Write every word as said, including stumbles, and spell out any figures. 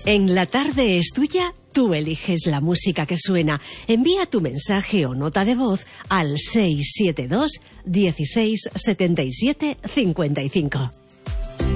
En La Tarde es Tuya, tú eliges la música que suena. Envía tu mensaje o nota de voz al seis siete dos, dieciséis, setenta y siete, cincuenta y cinco.